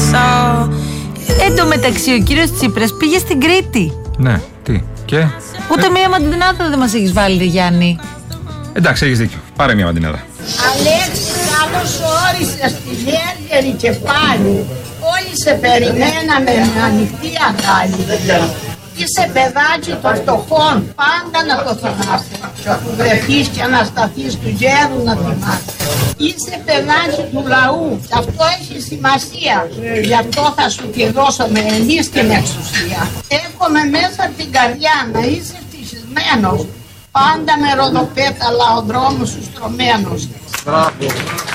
Εν τω μεταξύ, ο κύριος Τσίπρας πήγε στην Κρήτη. Ναι, τι, και. Ούτε μία μαντινάδα δεν μας έχεις βάλει, Γιάννη. Εντάξει, έχεις δίκιο. Πάρε μια μαντινάδα. Αλέξη, καλώς όρισες στη Γέργερη και πάλι. Όλοι σε περιμέναμε με ανοιχτή αγκάλη. Είσαι παιδάκι των φτωχών, πάντα να το θυμάσαι. Και αφού βρεθείς και ανασταθείς του γέρου να θυμάσαι. Είσαι παιδάκι του λαού και αυτό έχει σημασία. Γι' αυτό θα σου τη δώσουμε εμείς την εξουσία. Εύχομαι μέσα από την καρδιά να είσαι ευτυχισμένος. Πάντα με ροδοπέταλα ο δρόμος σου στρωμένος. Μπράβο.